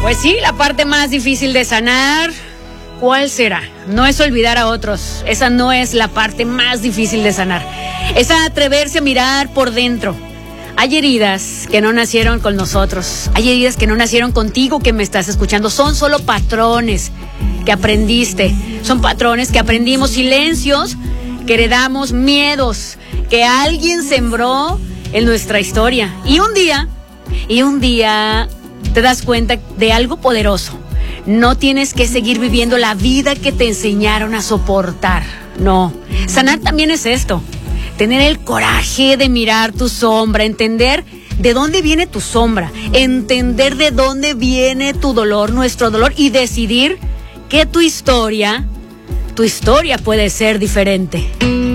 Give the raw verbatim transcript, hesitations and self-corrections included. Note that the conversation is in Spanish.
Pues sí, la parte más difícil de sanar, ¿cuál será? No es olvidar a otros, esa no es la parte más difícil de sanar. Es atreverse a mirar por dentro. Hay heridas que no nacieron con nosotros, hay heridas que no nacieron contigo que me estás escuchando, son solo patrones que aprendiste, son patrones que aprendimos, silencios que heredamos, miedos que alguien sembró en nuestra historia. Y un día, y un día te das cuenta de algo poderoso. No tienes que seguir viviendo la vida que te enseñaron a soportar. No, sanar también es esto. Tener el coraje de mirar tu sombra, entender de dónde viene tu sombra, entender de dónde viene tu dolor, nuestro dolor, y decidir que tu historia, tu historia puede ser diferente.